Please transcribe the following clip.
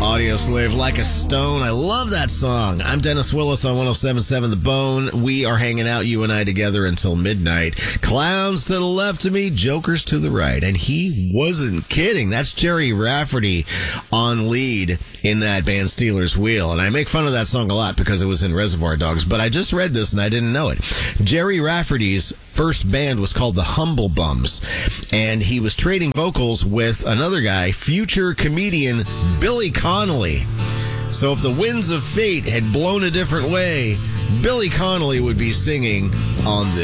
Audioslave, Like a Stone. I love that song. I'm Dennis Willis on 107.7 The Bone. We are hanging out, you and I, together until midnight. Clowns to the left of me, jokers to the right. And he wasn't kidding. That's Jerry Rafferty on lead in that band Stealers Wheel. And I make fun of that song a lot because it was in Reservoir Dogs, but I just read this and I didn't know it. Jerry Rafferty's first band was called the Humble Bums, and he was trading vocals with another guy, future comedian Billy Connolly. So if the winds of fate had blown a different way, Billy Connolly would be singing on this